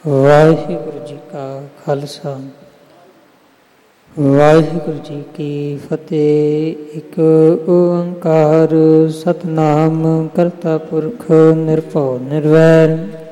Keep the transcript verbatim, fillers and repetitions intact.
ਵਾਹਿਗੁਰੂ ਜੀ ਕਾ ਖਾਲਸਾ ਵਾਹਿਗੁਰੂ ਜੀ ਕੀ ਫਤਿਹ। ਇੱਕ ਓੰਕਾਰ ਸਤਿਨਾਮ ਕਰਤਾ ਪੁਰਖ ਨਿਰਭਉ ਨਿਰਵੈਰ